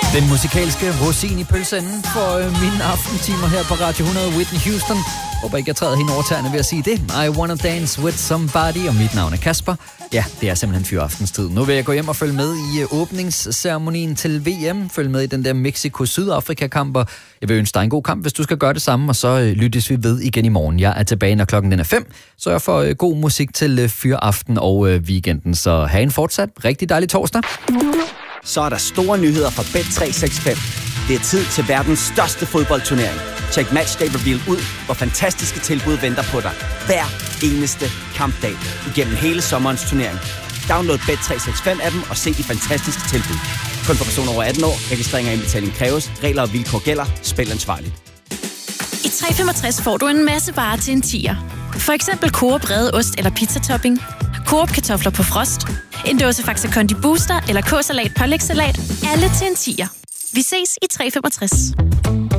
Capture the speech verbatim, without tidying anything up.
Den musikalske rosin i pølseenden for øh, mine aftentimer her på Radio hundrede, Whitney Houston. Håber ikke, jeg træder hende over tæerne ved at sige det. I wanna dance with somebody, og mit navn er Kasper. Ja, det er simpelthen fyraftentid. Nu vil jeg gå hjem og følge med i øh, åbningsceremonien til V M. Følg med i den der Mexico-Sydafrika-kamp, og jeg vil ønske dig en god kamp, hvis du skal gøre det samme, og så øh, lyttes vi ved igen i morgen. Jeg er tilbage, når klokken den er fem. Sørg for øh, god musik til øh, fyraften og øh, weekenden, så have en fortsat rigtig dejlig torsdag. Så er der store nyheder fra Bet tre seks fem. Det er tid til verdens største fodboldturnering. Check Matchday Reveal ud, hvor fantastiske tilbud venter på dig hver eneste kampdag igennem hele sommerens turnering. Download Bet tre seks fem appen og se de fantastiske tilbud. Kun for personer over atten år. Registrering og indbetaling kræves. Regler og vilkår gælder. Spil ansvarligt. I tre femogtres får du en masse varer til en tier. For eksempel Coop brede ost eller pizzatopping, Coop kartofler på frost, en dåse Faxe Kondi Booster eller K-salat pålægssalat. Alle til en tier. Vi ses i tre femogtres.